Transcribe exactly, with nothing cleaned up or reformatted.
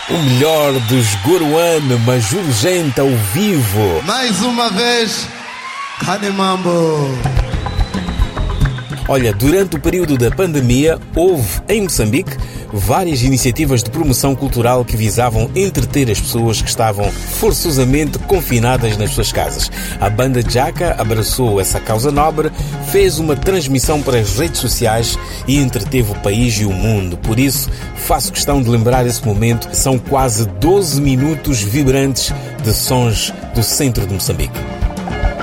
O melhor dos Goruane, mas urgente ao vivo. Mais uma vez, Canemambo. Olha, durante o período da pandemia, houve em Moçambique várias iniciativas de promoção cultural que visavam entreter as pessoas que estavam forçosamente confinadas nas suas casas. A banda Jaca abraçou essa causa nobre, fez uma transmissão para as redes sociais e entreteve o país e o mundo. Por isso, faço questão de lembrar esse momento. São quase doze minutos vibrantes de sons do centro de Moçambique.